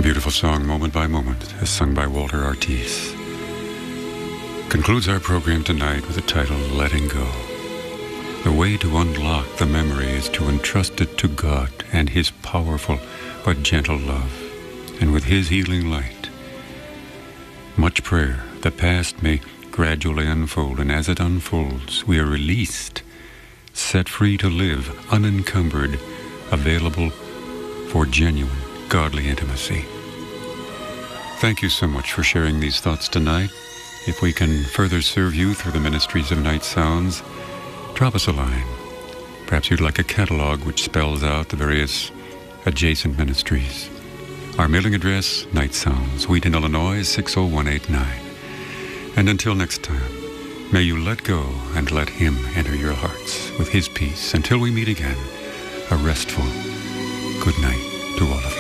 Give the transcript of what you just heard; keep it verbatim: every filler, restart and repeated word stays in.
Beautiful song, Moment by Moment, as sung by Walter Ortiz. Concludes our program tonight with the title, Letting Go. The way to unlock the memory is to entrust it to God and His powerful but gentle love, and with His healing light. Much prayer, the past may gradually unfold, and as it unfolds, we are released, set free to live, unencumbered, available for genuine, godly intimacy. Thank you so much for sharing these thoughts tonight. If we can further serve you through the ministries of Night Sounds, drop us a line. Perhaps you'd like a catalog which spells out the various adjacent ministries. Our mailing address, Night Sounds, Wheaton, Illinois, six oh one eight nine. And until next time, may you let go and let Him enter your hearts with His peace. Until we meet again, a restful good night to all of you.